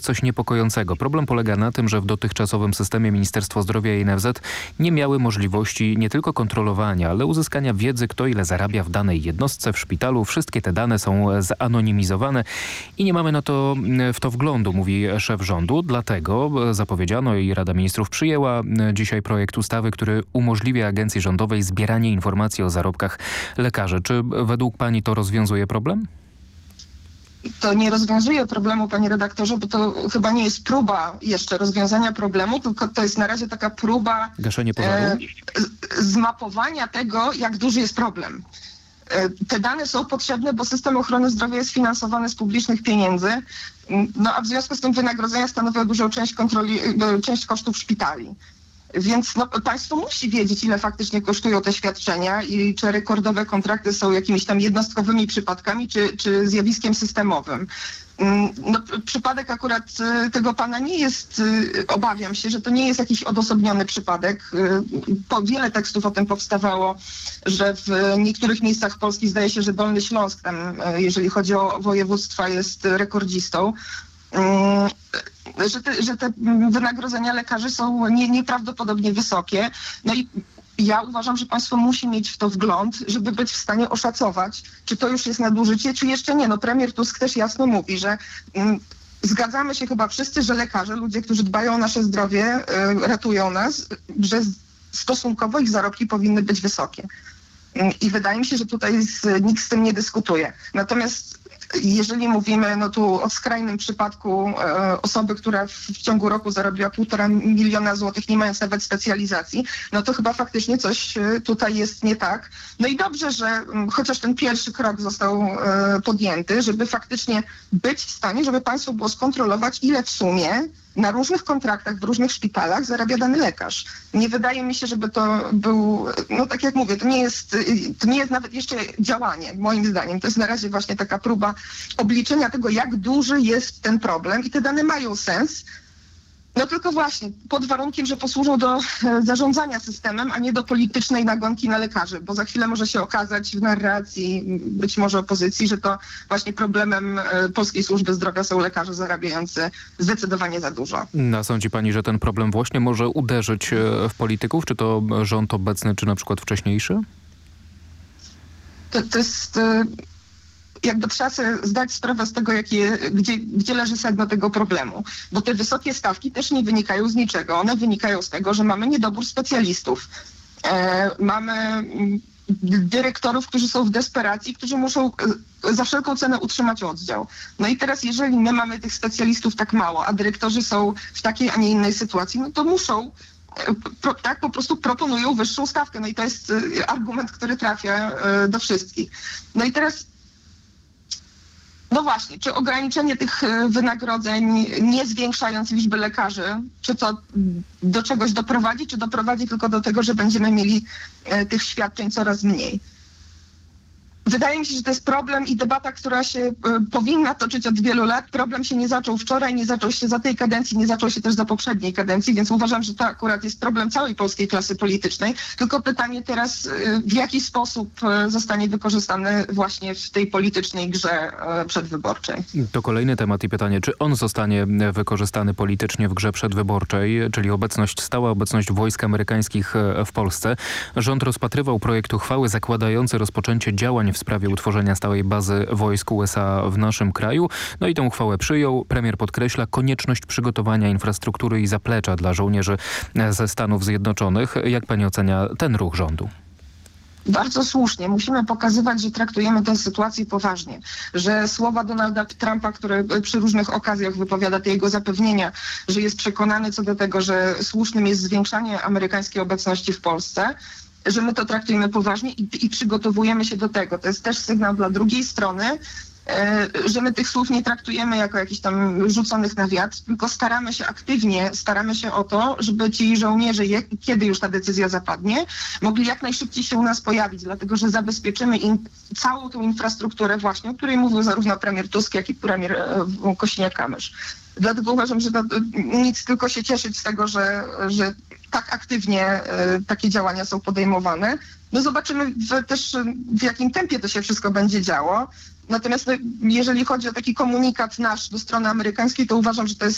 coś niepokojącego. Problem polega na tym, że w dotychczasowym systemie Ministerstwo Zdrowia i NFZ nie miały możliwości nie tylko kontrolowania, ale uzyskania wiedzy, kto ile zarabia w danej jednostce w szpitalu. Wszystkie te dane są zanonimizowane i nie mamy w to wglądu, mówi szef rządu. Dlatego zapowiedziano i Rada Ministrów przyjęła dzisiaj projekt ustawy, który umożliwia agencji rządowej zbieranie informacji o zarobkach lekarzy. Czy według pani to rozwiązuje problem? To nie rozwiązuje problemu, panie redaktorze, bo to chyba nie jest próba jeszcze rozwiązania problemu, tylko to jest na razie taka próba gaszenie pożaru? Zmapowania tego, jak duży jest problem. Te dane są potrzebne, bo system ochrony zdrowia jest finansowany z publicznych pieniędzy, no a w związku z tym wynagrodzenia stanowią dużą część kosztów szpitali. Więc państwo musi wiedzieć, ile faktycznie kosztują te świadczenia i czy rekordowe kontrakty są jakimiś tam jednostkowymi przypadkami, czy zjawiskiem systemowym. Przypadek akurat tego pana nie jest, obawiam się, że to nie jest jakiś odosobniony przypadek. Wiele tekstów o tym powstawało, że w niektórych miejscach Polski zdaje się, że Dolny Śląsk tam, jeżeli chodzi o województwa, jest rekordzistą. Że te wynagrodzenia lekarzy są nieprawdopodobnie wysokie. No i ja uważam, że państwo musi mieć w to wgląd, żeby być w stanie oszacować, czy to już jest nadużycie, czy jeszcze nie. No premier Tusk też jasno mówi, że zgadzamy się chyba wszyscy, że lekarze, ludzie, którzy dbają o nasze zdrowie, ratują nas, że stosunkowo ich zarobki powinny być wysokie. I wydaje mi się, że tutaj nikt z tym nie dyskutuje. Natomiast jeżeli mówimy tu o skrajnym przypadku osoby, która w ciągu roku zarobiła 1,5 miliona złotych, nie mając nawet specjalizacji, no to chyba faktycznie coś tutaj jest nie tak. No i dobrze, że chociaż ten pierwszy krok został podjęty, żeby faktycznie być w stanie, żeby państwo było skontrolować, ile w sumie na różnych kontraktach w różnych szpitalach zarabia dany lekarz. Nie wydaje mi się, żeby to był, tak jak mówię, to nie jest nawet jeszcze działanie, moim zdaniem. To jest na razie właśnie taka próba obliczenia tego, jak duży jest ten problem i te dane mają sens. No tylko właśnie pod warunkiem, że posłużą do zarządzania systemem, a nie do politycznej nagonki na lekarzy, bo za chwilę może się okazać w narracji, być może opozycji, że to właśnie problemem polskiej służby zdrowia są lekarze zarabiający zdecydowanie za dużo. A sądzi pani, że ten problem właśnie może uderzyć w polityków? Czy to rząd obecny, czy na przykład wcześniejszy? To jest... Jakby trzeba sobie zdać sprawę z tego, gdzie leży sedno tego problemu. Bo te wysokie stawki też nie wynikają z niczego. One wynikają z tego, że mamy niedobór specjalistów. Mamy dyrektorów, którzy są w desperacji, którzy muszą za wszelką cenę utrzymać oddział. No i teraz, jeżeli my mamy tych specjalistów tak mało, a dyrektorzy są w takiej, a nie innej sytuacji, no to muszą po prostu proponują wyższą stawkę. No i to jest argument, który trafia do wszystkich. No i teraz no właśnie, czy ograniczenie tych wynagrodzeń, nie zwiększając liczby lekarzy, czy to do czegoś doprowadzi, czy doprowadzi tylko do tego, że będziemy mieli tych świadczeń coraz mniej? Wydaje mi się, że to jest problem i debata, która się powinna toczyć od wielu lat. Problem się nie zaczął wczoraj, nie zaczął się za tej kadencji, nie zaczął się też za poprzedniej kadencji, więc uważam, że to akurat jest problem całej polskiej klasy politycznej. Tylko pytanie teraz, w jaki sposób zostanie wykorzystany właśnie w tej politycznej grze przedwyborczej. To kolejny temat i pytanie, czy on zostanie wykorzystany politycznie w grze przedwyborczej, czyli stała obecność wojsk amerykańskich w Polsce. Rząd rozpatrywał projekt uchwały zakładający rozpoczęcie działań w sprawie utworzenia stałej bazy wojsk USA w naszym kraju. No i tę uchwałę przyjął. Premier podkreśla konieczność przygotowania infrastruktury i zaplecza dla żołnierzy ze Stanów Zjednoczonych. Jak pani ocenia ten ruch rządu? Bardzo słusznie. Musimy pokazywać, że traktujemy tę sytuację poważnie. Że słowa Donalda Trumpa, które przy różnych okazjach wypowiada, te jego zapewnienia, że jest przekonany co do tego, że słusznym jest zwiększanie amerykańskiej obecności w Polsce, że my to traktujemy poważnie i przygotowujemy się do tego. To jest też sygnał dla drugiej strony, że my tych słów nie traktujemy jako jakichś tam rzuconych na wiatr, tylko staramy się o to, żeby ci żołnierze, kiedy już ta decyzja zapadnie, mogli jak najszybciej się u nas pojawić, dlatego że zabezpieczymy im całą tą infrastrukturę właśnie, o której mówił zarówno premier Tusk, jak i premier Kosiniak-Kamysz. Dlatego uważam, że nic tylko się cieszyć z tego, że tak aktywnie takie działania są podejmowane. No zobaczymy też w jakim tempie to się wszystko będzie działo. Natomiast jeżeli chodzi o taki komunikat nasz do strony amerykańskiej, to uważam, że to jest